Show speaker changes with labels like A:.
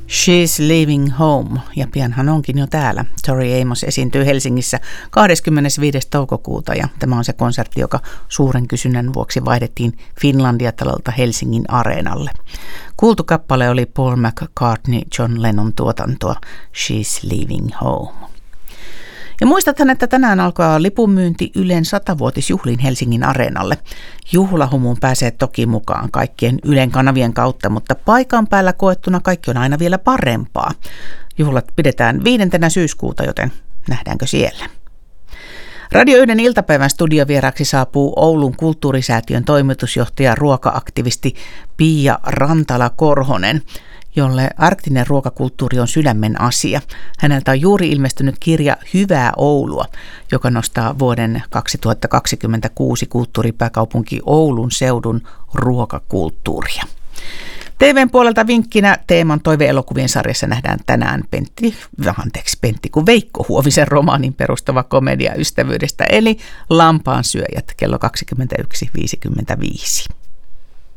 A: She's Leaving Home, ja pianhan onkin jo täällä. Tori Amos esiintyy Helsingissä 25. toukokuuta, ja tämä on se konsertti, joka suuren kysynnän vuoksi vaihdettiin Finlandia-talolta Helsingin Areenalle. Kuultu kappale oli Paul McCartney John Lennon tuotantoa She's Leaving Home. Ja muistathan, että tänään alkaa lipunmyynti Ylen 100-vuotisjuhliin Helsingin Areenalle. Juhlahumuun pääsee toki mukaan kaikkien Ylen kanavien kautta, mutta paikan päällä koettuna kaikki on aina vielä parempaa. Juhlat pidetään 5. syyskuuta, joten nähdäänkö siellä? Radio 1 iltapäivän studiovieraaksi saapuu Oulun kulttuurisäätiön toimitusjohtaja ruoka-aktivisti Pia Rantala-Korhonen, jolle arktinen ruokakulttuuri on sydämen asia. Häneltä on juuri ilmestynyt kirja Hyvää Oulua, joka nostaa vuoden 2026 kulttuuripääkaupunki Oulun seudun ruokakulttuuria. TVn puolelta vinkkinä teeman toiveelokuvien sarjassa nähdään tänään Veikko Huovisen romaanin perustava komedia ystävyydestä, eli Lampaansyöjät kello 21.55.